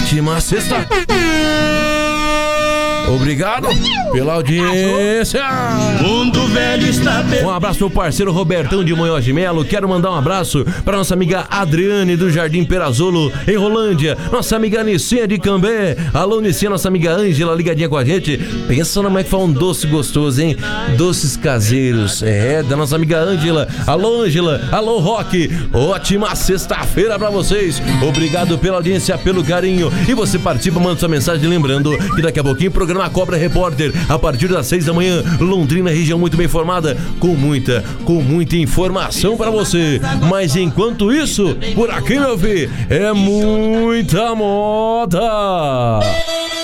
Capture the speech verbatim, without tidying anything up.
ótima sexta. Obrigado pela audiência. Mundo velho está bem. Um abraço pro parceiro Robertão de Munhoz de Melo. Quero mandar um abraço pra nossa amiga Adriane do Jardim Perazzolo, em Rolândia. Nossa amiga Nicinha de Cambé. Alô, Nicinha, nossa amiga Ângela ligadinha com a gente. Pensa numa que faz um doce gostoso, hein? Doces caseiros. É, da nossa amiga Ângela. Alô, Ângela. Alô, Rock. Ótima sexta-feira pra vocês. Obrigado pela audiência, pelo carinho. E você participa, manda sua mensagem, lembrando que daqui a pouquinho programa Cobra Repórter, a partir das seis da manhã, Londrina, região muito bem informada, com muita, com muita informação pra você. Mas enquanto isso, por aqui, meu filho, é muita moda.